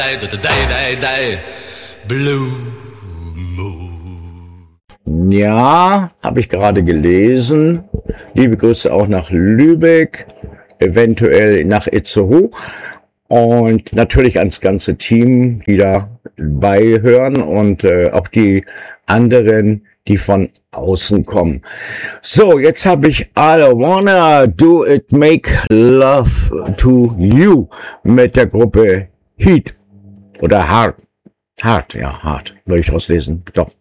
Blue. Ja, habe ich gerade gelesen. Liebe Grüße auch nach Lübeck, eventuell nach Itzehoe und natürlich ans ganze Team, die da beihören und auch die anderen, die von außen kommen. So, jetzt habe ich I Wanna Do It Make Love to You mit der Gruppe Heat oder Hard. Hard, ja, hart, würde ich rauslesen. Doch.